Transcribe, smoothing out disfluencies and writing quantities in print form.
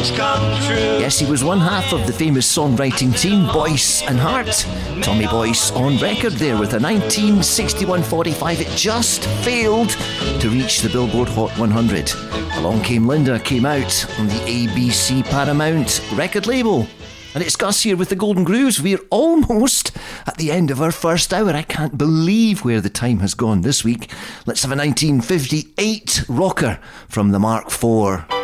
dreams come true. Yes, he was one half of the famous songwriting team Boyce and Hart. Tommy Boyce on record there with a 1961 45. It just failed to reach the Billboard Hot 100. Along Came Linda came out on the ABC Paramount record label. And it's Gus here with the Golden Grooves. We're almost at the end of our first hour. I can't believe where the time has gone this week. Let's have a 1958 rocker from the Mark IV.